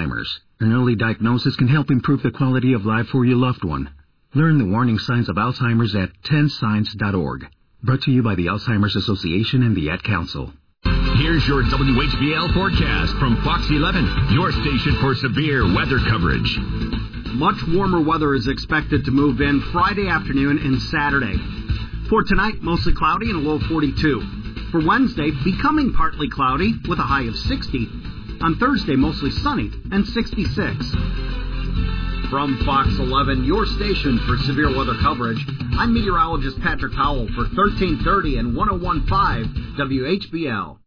Alzheimer's. An early diagnosis can help improve the quality of life for your loved one. Learn the warning signs of Alzheimer's at 10signs.org. Brought to you by the Alzheimer's Association and the Ad Council. Here's your WHBL forecast from Fox 11, your station for severe weather coverage. Much warmer weather is expected to move in Friday afternoon and Saturday. For tonight, mostly cloudy and a low of 42. For Wednesday, becoming partly cloudy with a high of 60. On Thursday, mostly sunny and 66. From Fox 11, your station for severe weather coverage, I'm meteorologist Patrick Howell for 1330 and 101.5 WHBL.